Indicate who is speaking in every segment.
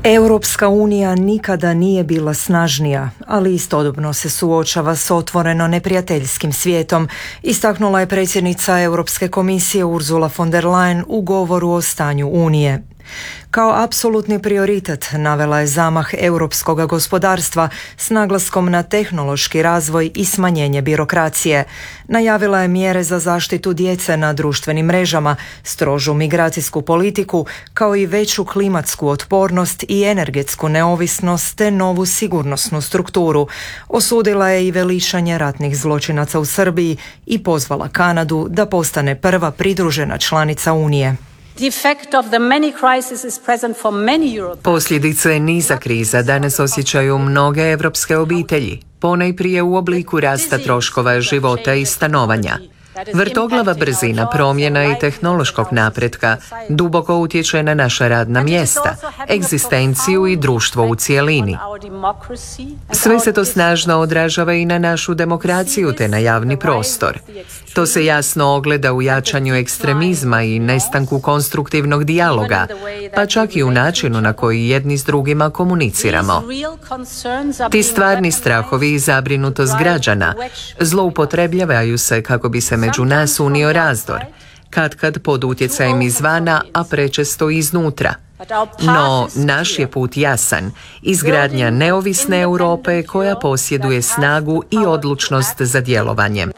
Speaker 1: Europska unija nikada nije bila snažnija, ali istodobno se suočava s otvoreno neprijateljskim svijetom, istaknula je predsjednica Europske komisije Ursula von der Leyen u govoru o stanju Unije. Kao apsolutni prioritet navela je zamah europskog gospodarstva s naglaskom na tehnološki razvoj i smanjenje birokracije. Najavila je mjere za zaštitu djece na društvenim mrežama, strožu migracijsku politiku, kao i veću klimatsku otpornost i energetsku neovisnost te novu sigurnosnu strukturu. Osudila je i veličanje ratnih zločinaca u Srbiji i pozvala Kanadu da postane prva pridružena članica Unije.
Speaker 2: Posljedice niza kriza danas osjećaju mnoge evropske obitelji, ponajprije u obliku rasta troškova života i stanovanja. Vrtoglava brzina promjena i tehnološkog napretka duboko utječe na naša radna mjesta, egzistenciju i društvo u cijelini. Sve se to snažno odražava i na našu demokraciju te na javni prostor. To se jasno ogleda u jačanju ekstremizma i nestanku konstruktivnog dijaloga, pa čak i u načinu na koji jedni s drugima komuniciramo. Ti stvarni strahovi i zabrinutost građana zloupotrebljavaju se kako bi se među nas unio razdor, katkad pod utjecajem izvana, a prečesto iznutra. No, naš je put jasan, izgradnja neovisne Europe koja posjeduje snagu i odlučnost za djelovanjem.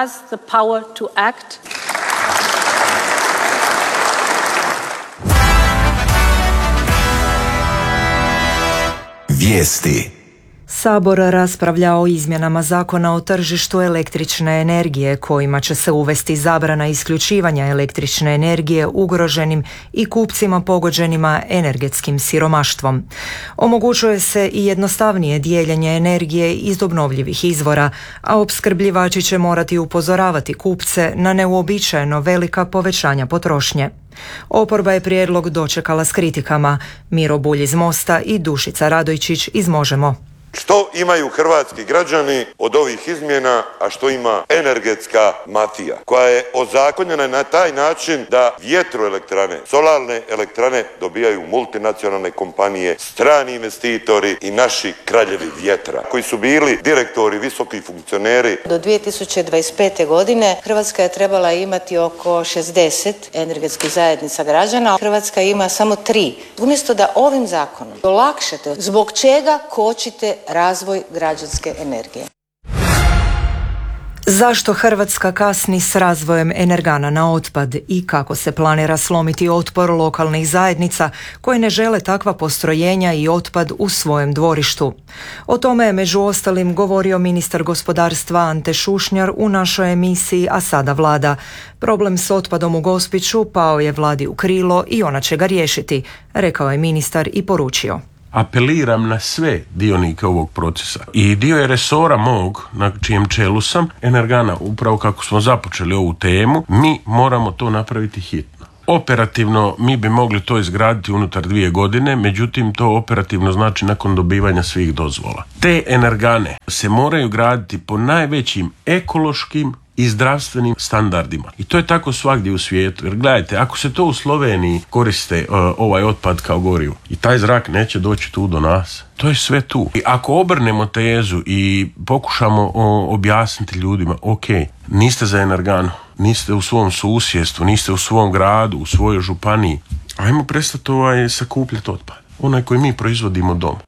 Speaker 3: Vijesti.
Speaker 1: Sabor raspravlja o izmjenama zakona o tržištu električne energije kojima će se uvesti zabrana isključivanja električne energije ugroženim i kupcima pogođenima energetskim siromaštvom. Omogućuje se i jednostavnije dijeljenje energije iz obnovljivih izvora, a opskrbljivači će morati upozoravati kupce na neuobičajeno velika povećanja potrošnje. Oporba je prijedlog dočekala s kritikama. Miro Bulj iz Mosta i Dušica Radojčić iz Možemo.
Speaker 4: Što imaju hrvatski građani od ovih izmjena, a što ima energetska mafija, koja je ozakonjena na taj način da vjetroelektrane, solarne elektrane dobijaju multinacionalne kompanije, strani investitori i naši kraljevi vjetra, koji su bili direktori, visoki funkcioneri.
Speaker 5: Do 2025. godine Hrvatska je trebala imati oko 60 energetskih zajednica građana. Hrvatska ima samo 3. Umjesto da ovim zakonom olakšate, zbog čega kočite razvoj građanske energije.
Speaker 1: Zašto Hrvatska kasni s razvojem energana na otpad i kako se planira slomiti otpor lokalnih zajednica koje ne žele takva postrojenja i otpad u svojem dvorištu? O tome je među ostalim govorio ministar gospodarstva Ante Šušnjar u našoj emisiji A sada Vlada. Problem s otpadom u Gospiću pao je vladi u krilo i ona će ga riješiti, rekao je ministar i poručio.
Speaker 6: Apeliram na sve dionike ovog procesa i dio je resora mog, na čijem čelu sam, Energana, upravo kako smo započeli ovu temu, mi moramo to napraviti hitno. Operativno mi bi mogli to izgraditi unutar 2 godine, međutim to operativno znači nakon dobivanja svih dozvola. Te energane se moraju graditi po najvećim ekološkim i zdravstvenim standardima. I to je tako svagdje u svijetu. Jer gledajte, ako se to u Sloveniji koriste ovaj otpad kao gorivo i taj zrak neće doći tu do nas, to je sve tu. I ako obrnemo tezu i pokušamo objasniti ljudima, ok, niste za energanu, niste u svom susjedstvu, niste u svom gradu, u svojoj županiji, ajmo prestati sakupljati otpad. Onaj koji mi proizvodimo doma.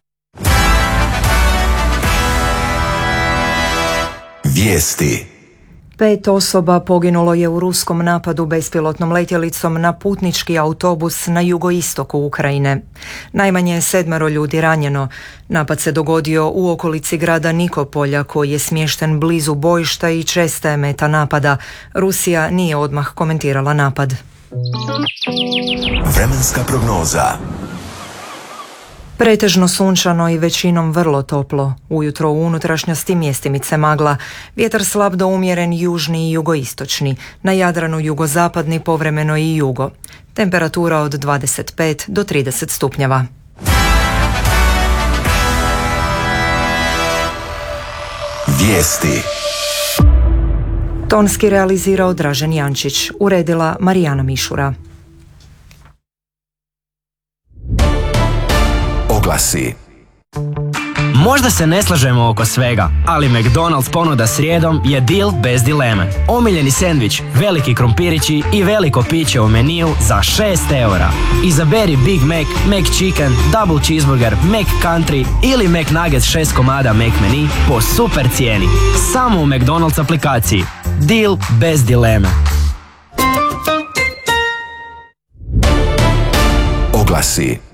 Speaker 3: Vijesti.
Speaker 1: 5 osoba poginulo je u ruskom napadu bespilotnom letjelicom na putnički autobus na jugoistoku Ukrajine. Najmanje je 7 ljudi ranjeno. Napad se dogodio u okolici grada Nikopolja koji je smješten blizu bojišta i česta je meta napada. Rusija nije odmah komentirala napad.
Speaker 3: Vremenska prognoza.
Speaker 1: Pretežno sunčano i većinom vrlo toplo. Ujutro u unutrašnjosti mjestimice magla. Vjetar slab do umjeren južni i jugoistočni. Na Jadranu jugozapadni, povremeno i jugo. Temperatura od 25 do 30 stupnjeva.
Speaker 3: Vijesti.
Speaker 1: Tonski realizirao Dražen Jančić. Uredila Marijana Mišura.
Speaker 3: Oglasi.
Speaker 7: Možda se ne slažemo oko svega, ali McDonald's ponuda srijedom je deal bez dileme. Omiljeni sendvič, veliki krompirići i veliko piće u meniju za 6 eura. Izaberi Big Mac, McChicken, Double Cheeseburger, McCountry ili McNuggets 6 komada McMenu po super cijeni. Samo u McDonald's aplikaciji. Deal bez dileme.
Speaker 3: Oglasi.